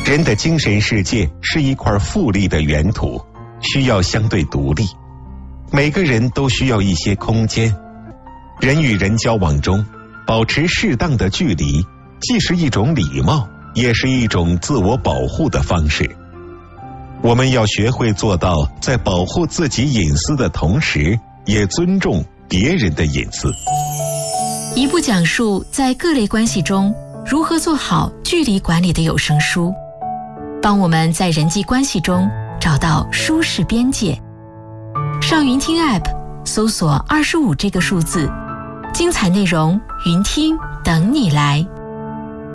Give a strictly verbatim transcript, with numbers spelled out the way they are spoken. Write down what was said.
人的精神世界是一块富丽的原土，需要相对独立。每个人都需要一些空间。人与人交往中，保持适当的距离，既是一种礼貌，也是一种自我保护的方式。我们要学会做到在保护自己隐私的同时，也尊重别人的隐私。 一部讲述在各类关系中如何做好距离管理的有声书，帮我们在人际关系中找到舒适边界。上云听 App 搜索二十五这个数字，精彩内容云听等你来。